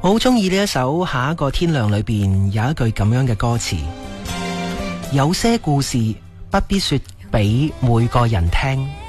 我好中意呢一首下一個天亮裏邊有一句咁樣嘅歌詞，有些故事不必說俾每個人聽。